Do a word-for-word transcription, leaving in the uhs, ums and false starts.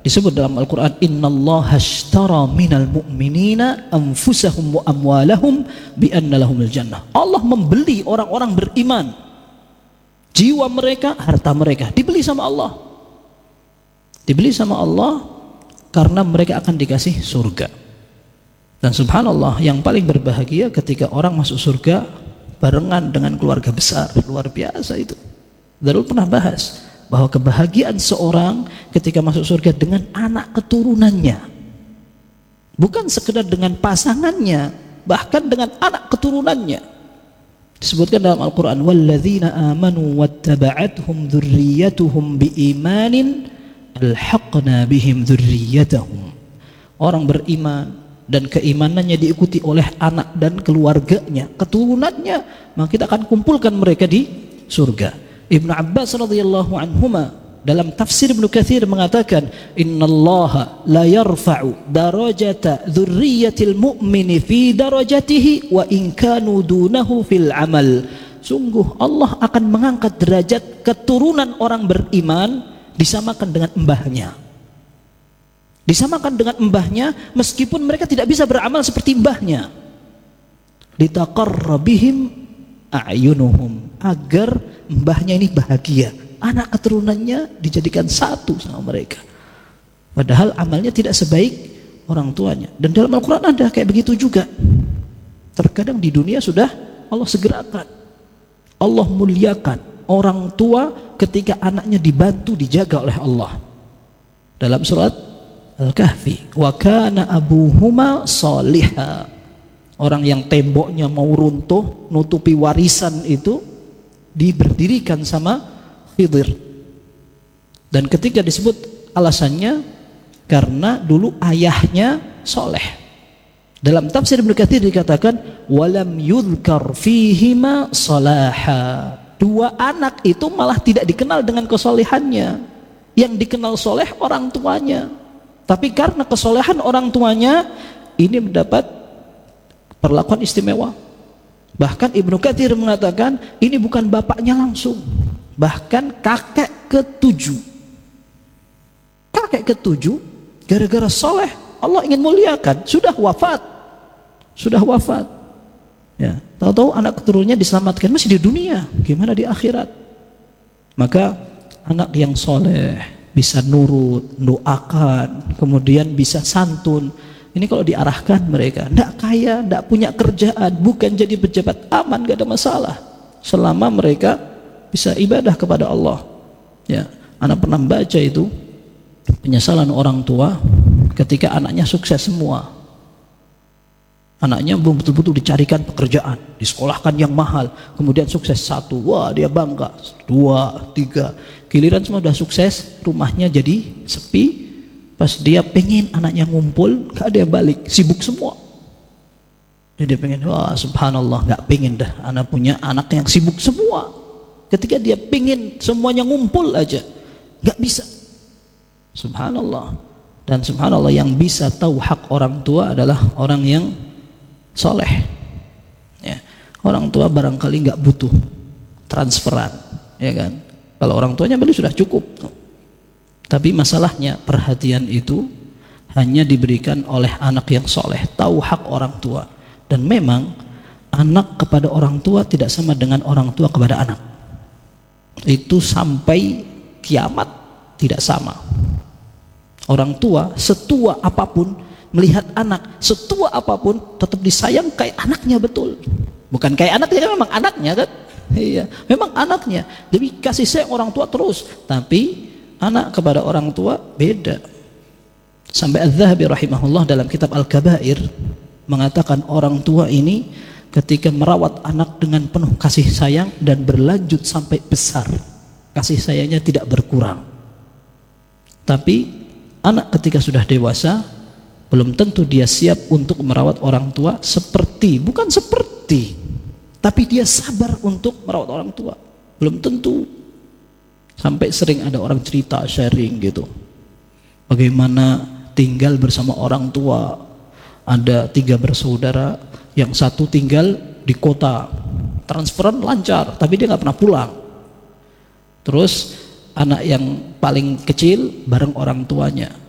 Disebut dalam Al-Quran, innallaha ashtara minal mu'minina anfusahum wa amwalahum bi anna lahumul jannah. Allah membeli orang-orang beriman, jiwa mereka, harta mereka dibeli sama Allah. Dibeli sama Allah karena mereka akan dikasih surga. Dan subhanallah, yang paling berbahagia ketika orang masuk surga barengan dengan keluarga besar. Luar biasa itu. Darul pernah bahas bahwa kebahagiaan seorang ketika masuk surga dengan anak keturunannya, bukan sekedar dengan pasangannya, bahkan dengan anak keturunannya. Disebutkan dalam Al-Quran, walladzina amanu wattaba'athum dzurriyyatuhum biimanin alhaqna bihim dzurriyyatahum. Orang beriman dan keimanannya diikuti oleh anak dan keluarganya, keturunannya, maka kita akan kumpulkan mereka di surga. Ibnu Abbas radhiyallahu anhuma dalam tafsir Ibnu Katsir mengatakan, innallaha la yarfa'u darajata dzurriyyatil mu'mini fi darajatihi wa in kanu dunahu fil amal. Sungguh Allah akan mengangkat derajat keturunan orang beriman disamakan dengan embahnya. Disamakan dengan embahnya meskipun mereka tidak bisa beramal seperti embahnya. Litaqarra bihim a'yunuhum, agar mbahnya ini bahagia, anak keturunannya dijadikan satu sama mereka, padahal amalnya tidak sebaik orang tuanya. Dan dalam Al-Quran ada kayak begitu juga. Terkadang di dunia sudah Allah segerakan, Allah muliakan orang tua ketika anaknya dibantu, dijaga oleh Allah. Dalam surat Al-Kahfi, wa kana abuhuma salihah, orang yang temboknya mau runtuh nutupi warisan itu diberdirikan sama Khidir. Dan ketika disebut alasannya karena dulu ayahnya soleh. Dalam tafsir Ibnu Katsir dikatakan walam yudhkar fihima salaha, dua anak itu malah tidak dikenal dengan kesolehannya. Yang dikenal soleh orang tuanya, tapi karena kesolehan orang tuanya ini mendapat perlakuan istimewa. Bahkan Ibnu Katsir mengatakan ini bukan bapaknya langsung, bahkan kakek ketujuh. Kakek ketujuh gara-gara soleh Allah ingin muliakan, sudah wafat, sudah wafat. Ya, tahu-tahu anak keturunannya diselamatkan masih di dunia, gimana di akhirat? Maka anak yang soleh bisa nurut, doakan, kemudian bisa santun. Ini kalau diarahkan mereka, tidak kaya, tidak punya kerjaan, bukan jadi pejabat, aman, gak ada masalah, selama mereka bisa ibadah kepada Allah. Ya, anak pernah baca itu penyesalan orang tua ketika anaknya sukses semua. Anaknya belum betul-betul dicarikan pekerjaan, disekolahkan yang mahal, kemudian sukses satu, wah dia bangga, dua, tiga, giliran semua udah sukses, rumahnya jadi sepi. Pas dia pengen anaknya ngumpul, gak ada yang balik, sibuk semua. Jadi dia pengen, wah subhanallah, gak pengen dah anak punya anak yang sibuk semua. Ketika dia pengen semuanya ngumpul aja, gak bisa. Subhanallah. Dan subhanallah, yang bisa tahu hak orang tua adalah orang yang soleh. Ya. Orang tua barangkali gak butuh transferan, ya kan? Kalau orang tuanya beli sudah cukup. Tapi masalahnya perhatian itu hanya diberikan oleh anak yang soleh, tahu hak orang tua. Dan memang anak kepada orang tua tidak sama dengan orang tua kepada anak. Itu sampai kiamat tidak sama. Orang tua setua apapun melihat anak, setua apapun tetap disayang kayak anaknya betul. Bukan kayak anaknya, memang anaknya kan? Iya, memang anaknya. Jadi kasih sayang orang tua terus, tapi anak kepada orang tua beda. Sampai Az-Zahabi rahimahullah dalam kitab Al-Kabair mengatakan orang tua ini ketika merawat anak dengan penuh kasih sayang dan berlanjut sampai besar, kasih sayangnya tidak berkurang. Tapi anak ketika sudah dewasa belum tentu dia siap untuk merawat orang tua seperti, bukan seperti, tapi dia sabar untuk merawat orang tua, belum tentu. Sampai sering ada orang cerita, sharing gitu, bagaimana tinggal bersama orang tua. Ada tiga bersaudara, yang satu tinggal di kota, transferan lancar, tapi dia nggak pernah pulang. Terus anak yang paling kecil bareng orang tuanya,